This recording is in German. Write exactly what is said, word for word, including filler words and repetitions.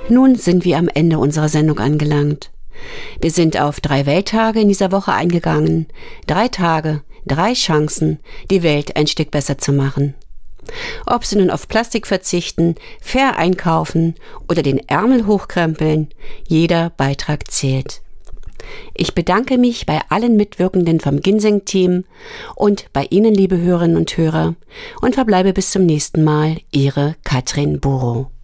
Nun sind wir am Ende unserer Sendung angelangt. Wir sind auf drei Welttage in dieser Woche eingegangen. Drei Tage, drei Chancen, die Welt ein Stück besser zu machen. Ob Sie nun auf Plastik verzichten, fair einkaufen oder den Ärmel hochkrempeln, jeder Beitrag zählt. Ich bedanke mich bei allen Mitwirkenden vom Ginseng-Team und bei Ihnen, liebe Hörerinnen und Hörer, und verbleibe bis zum nächsten Mal. Ihre Katrin Borow.